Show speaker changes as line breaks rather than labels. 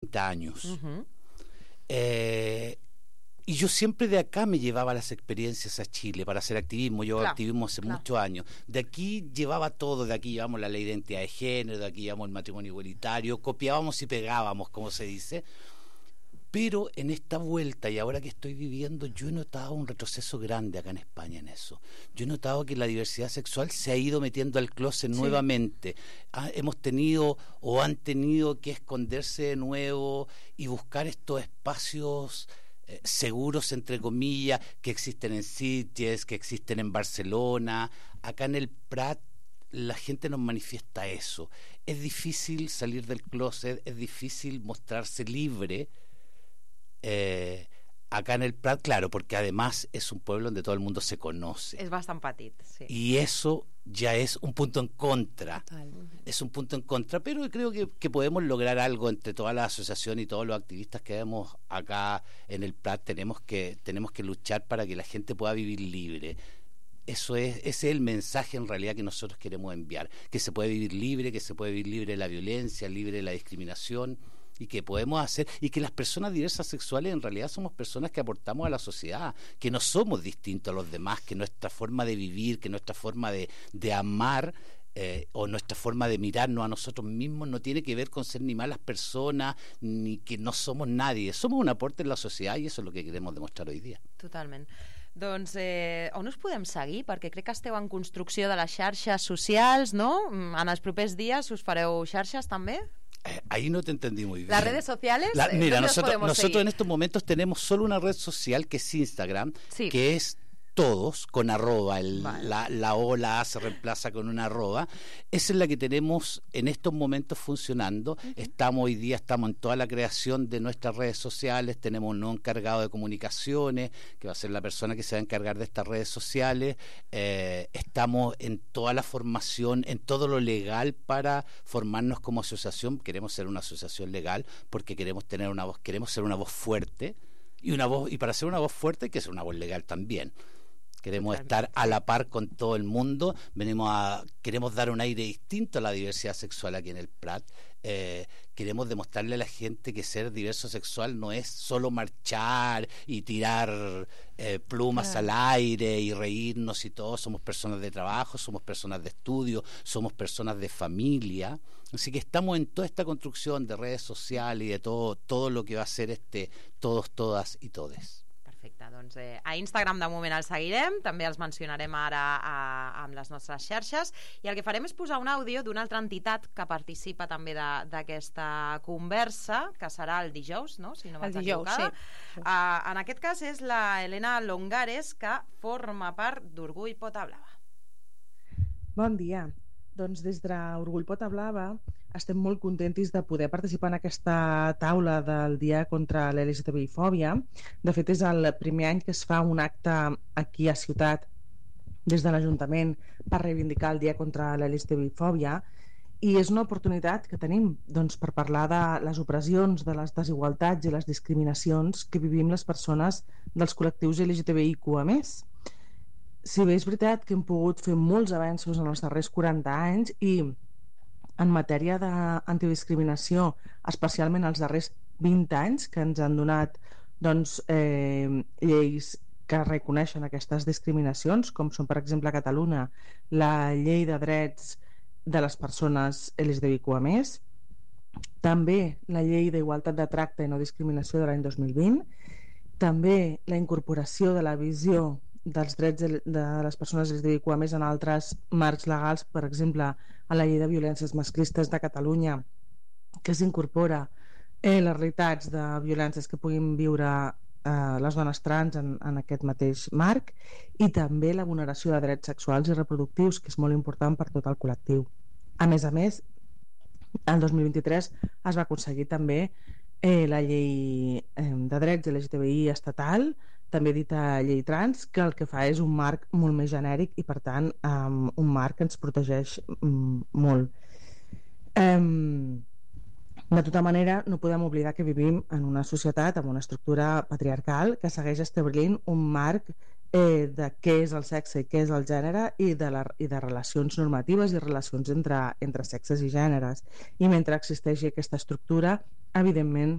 30 años. Y yo siempre de acá me llevaba las experiencias a Chile para hacer activismo. Yo hago activismo hace muchos años. De aquí llevaba todo, de aquí llevamos la ley de identidad de género, de aquí llevamos el matrimonio igualitario, copiábamos y pegábamos, como se dice. Pero en esta vuelta y ahora que estoy viviendo, yo he notado un retroceso grande acá en España en eso. Yo he notado que la diversidad sexual se ha ido metiendo al closet nuevamente. Hemos tenido o han tenido que esconderse de nuevo y buscar estos espacios seguros, entre comillas, que existen en Sitges, que existen en Barcelona. Acá en el Prat la gente nos manifiesta eso. Es difícil salir del closet, es difícil mostrarse libre. Acá en el Prat, claro, porque además es un pueblo donde todo el mundo se conoce.
Es bastant petit, sí.
Y eso ya es un punto en contra.
Total.
Es un punto en contra, pero creo que podemos lograr algo entre todas las asociaciones y todos los activistas que vemos acá en el Prat. Tenemos que luchar para que la gente pueda vivir libre. Ese es el mensaje en realidad que nosotros queremos enviar, que se puede vivir libre, que se puede vivir libre de la violencia, libre de la discriminación, y que podemos hacer, y que las personas diversas sexuales en realidad somos personas que aportamos a la sociedad, que no somos distintos a los demás, que nuestra forma de vivir, que nuestra forma de amar o nuestra forma de mirarnos a nosotros mismos no tiene que ver con ser ni malas personas, ni que no somos nadie, somos un aporte en la sociedad y eso es lo que queremos demostrar hoy día.
Totalment. Doncs on us podem seguir? Perquè crec que esteu en construcció de les xarxes socials, no? En els propers dies us fareu xarxes també?
Ahí no te entendí muy bien.
¿Las redes sociales?
Mira, nosotros en estos momentos tenemos solo una red social que es Instagram, que es todos con arroba, la O, la A se reemplaza con una arroba. Esa es la que tenemos en estos momentos funcionando. Hoy día estamos en toda la creación de nuestras redes sociales, tenemos un nuevo encargado de comunicaciones, que va a ser la persona que se va a encargar de estas redes sociales. Estamos en toda la formación, en todo lo legal para formarnos como asociación. Queremos ser una asociación legal porque queremos tener una voz, queremos ser una voz fuerte, y para ser una voz fuerte hay que ser una voz legal también. Queremos estar a la par con todo el mundo. Queremos dar un aire distinto a la diversidad sexual aquí en el Prat. Queremos demostrarle a la gente que ser diverso sexual no es solo marchar y tirar plumas al aire y reírnos y todo. Somos personas de trabajo, somos personas de estudio, somos personas de familia. Así que estamos en toda esta construcción de redes sociales y de todo lo que va a ser todos, todas y todes.
Perfecte, doncs a Instagram de moment els seguirem, també els mencionarem ara amb les nostres xarxes, i el que farem és posar un àudio d'una altra entitat que participa també d'aquesta conversa, que serà el dijous, no? Si no vaig equivocada. Sí. En aquest cas és la Elena Longares, que forma part d'Orgull Pota Blava.
Bon dia. Doncs des d'Orgull Pota Blava estem molt contentis de poder participar en aquesta taula del Dia contra l'LGTBI-fòbia. De fet, és el primer any que es fa un acte aquí a Ciutat des de l'Ajuntament per reivindicar el Dia contra l'LGTBI-fòbia, i és una oportunitat que tenim per parlar de les opressions, de les desigualtats i les discriminacions que vivim les persones dels col·lectius LGTBIQ+. Si bé és veritat que hem pogut fer molts avenços en els darrers 40 anys i en matèria d'antidiscriminació, especialment els darrers 20 anys, que ens han donat lleis que reconeixen aquestes discriminacions, com són, per exemple, a Catalunya, la Llei de Drets de les Persones LGTBIQ+, també la Llei d'Igualtat de Tracte i No Discriminació de l'any 2020, també la incorporació de la visió dels drets de les persones LGTBIQ+ en altres marcs legals, per exemple, a la Llei de Violències Masclistes de Catalunya, que s'incorpora les realitats de violències que puguin viure les dones trans en aquest mateix marc, i també la vulneració de drets sexuals i reproductius, que és molt important per tot el col·lectiu. A més, el 2023 es va aconseguir també la Llei de Drets LGTBI estatal, també dita Llei Trans, que el que fa és un marc molt més genèric i, per tant, un marc que ens protegeix molt. De tota manera, no podem oblidar que vivim en una societat amb una estructura patriarcal que segueix establint un marc de què és el sexe i què és el gènere, i de relacions normatives i relacions entre sexes i gèneres. I mentre existeixi aquesta estructura, evidentment